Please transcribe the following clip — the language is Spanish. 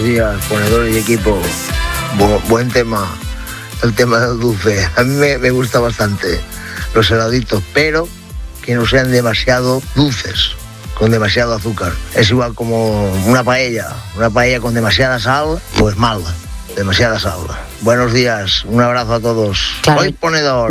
días, ponedores y equipo. Buen tema, el tema del dulce. A mí me gusta bastante los heladitos, pero que no sean demasiado dulces, con demasiado azúcar. Es igual como una paella con demasiada sal, pues mal, demasiada sal. Buenos días, un abrazo a todos. Claro. Soy ponedor.